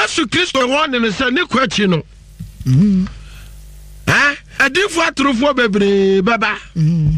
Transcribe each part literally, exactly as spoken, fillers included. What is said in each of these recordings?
Yesu Kristo won ne se ne kwachi no mm eh adifo atrofo bebre baba mm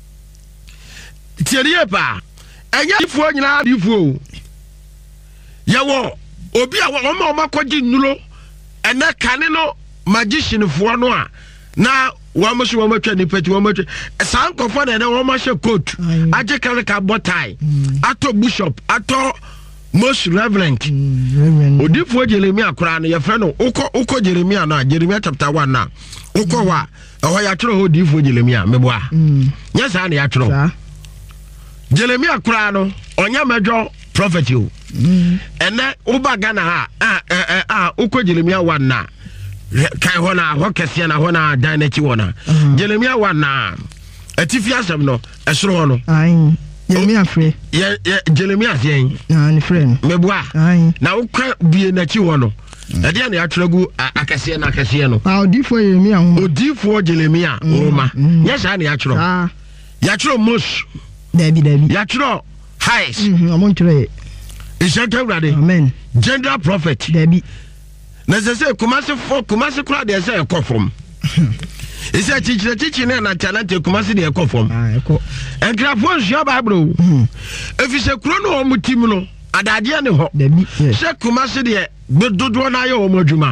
tiere pa enya adifo nyina adifo yawo obi a wo ma makoji nulo ene kane no magician fo no a na wa mo so mo twa ni pati wo mo twa san kofo na wo ma hye coat aje kare ka botai ato bishop ato most reverend odifo Jeremia kura no ye frɛ no uko uko Jeremia na Jeremia chapter one na uko wa ho ya tro odifo Jeremia meboa nya sa na ya tro Jeremia kura no onya medwo prophet o ene uba Ghana ha ah eh ah uko Jeremia one na kai hona ho kese na hona dan na chi wona Jeremia one na atifi asem no esoro ho no ai Jeremia free ye Jeremia yen na ni friend meboa na ukwa bie na chi wono e de na ya tweragu akase na akase no ah odifo Jeremia ho odifo Jeremia o ma nya sha na ya twero ah ya twero mos dabi dabi ya twero highs mhm amon twere Ishaka urade amen general prophet dabi na se se kumase fo kumase kura de se ekofom ise chichire chichine na talent kumase de ekofom ah eko enkrafo nsia bible efise kuro no omutim no adade ne ho dabi se kumase de bedodo na ye omadwuma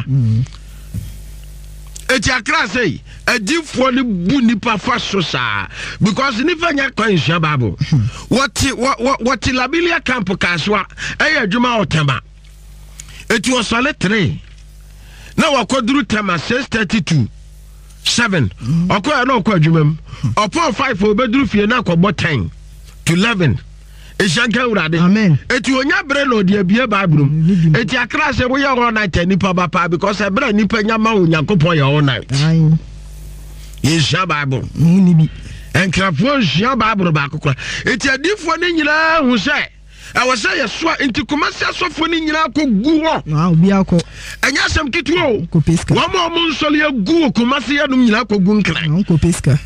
eti akra sei adifo ne bu nipa fa so saa because nifa nya kwan nsia bible what what labilia camp kaswa eye adwuma otema eti osole three na wakoduru tema six thirty-two seven okoya na okwa adwumam opo five obeduru fie na akobọ ten to eleven Ishaka urade amen eti onya bre no de abie bible eti akra se wo ye all night nipa bapa because e bre nipa nya ma onyankopon ye all night Isha bible ni bi enkrafo shia bible ba kokora eti adifo ne nyina hu se e wo se ye so enti kumase asofo ne nyina kogu ho ah obi akọ enya asem kituo ko peska wo mo mo nsole agu kumase ye num nyina kogu nkran ko peska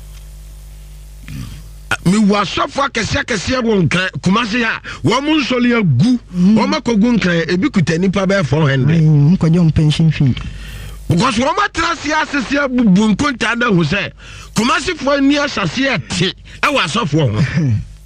mi wasofo akese akese won nkran kumase ha wo mo nsole agu wo makogu nkran ebi kutani pa ba four hundred nkojo pension fee because wo matrasi asese bubu nkonta na hu se kumase fo ni asase ate e wasofo ho